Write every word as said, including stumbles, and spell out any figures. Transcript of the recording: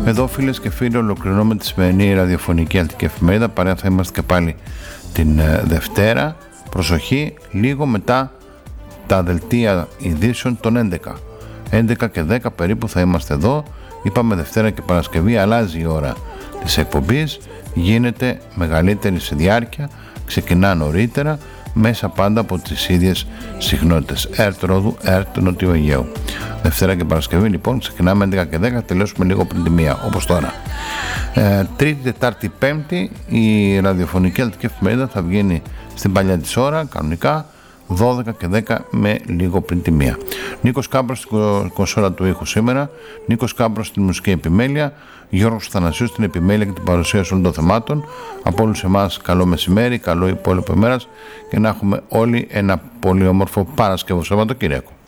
Εδώ, φίλες και φίλοι, ολοκληρώνουμε τη σημερινή ραδιοφωνική Αττική Εφημερίδα. Παρέα θα είμαστε και πάλι την Δευτέρα. Προσοχή, λίγο μετά τα δελτία ειδήσεων των έντεκα. έντεκα και δέκα περίπου θα είμαστε εδώ. Είπαμε Δευτέρα και Παρασκευή, αλλάζει η ώρα της εκπομπής, γίνεται μεγαλύτερη σε διάρκεια, ξεκινά νωρίτερα, μέσα πάντα από τις ίδιες συχνότητες. ΕΡΤ Ρόδου, ΕΡΤ Νοτιού Αιγαίου. Δευτέρα και Παρασκευή λοιπόν ξεκινάμε έντεκα και δέκα, τελειώσουμε λίγο πριν τη μία, όπως τώρα. Ε, τρίτη, Τετάρτη, Πέμπτη η ραδιοφωνική Αττική Εφημερίδα θα βγαίνει στην παλιά της ώρα, κανονικά, δώδεκα και δέκα με λίγο πριν τη μία. Νίκος Κάμπρος στην κονσόλα του ήχου σήμερα, Νίκος Κάμπρος στην μουσική επιμέλεια, Γιώργος Θανασίου στην επιμέλεια και την παρουσίαση όλων των θεμάτων. Από όλους εμάς καλό μεσημέρι, καλό υπόλοιπο ημέρας και να έχουμε όλοι ένα πολύ όμορφο Παρασκευό Σαββατοκύριακο.